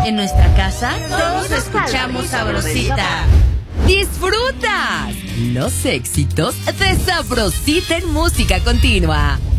En nuestra casa, todos escuchamos Sabrosita. ¡Disfrutas los éxitos de Sabrosita en música continua!